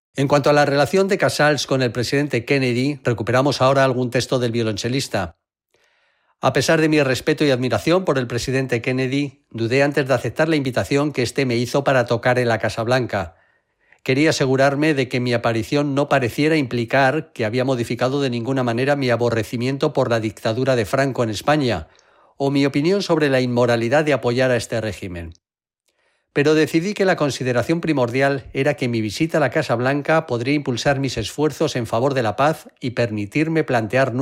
En cuanto a la relación de Casals con el presidente Kennedy, recuperamos ahora algún texto del violonchelista. A pesar de mi respeto y admiración por el presidente Kennedy, dudé antes de aceptar la invitación que éste me hizo para tocar en la Casa Blanca. Quería asegurarme de que mi aparición no pareciera implicar que había modificado de ninguna manera mi aborrecimiento por la dictadura de Franco en España, o mi opinión sobre la inmoralidad de apoyar a este régimen. Pero decidí que la consideración primordial era que mi visita a la Casa Blanca podría impulsar mis esfuerzos en favor de la paz y permitirme plantear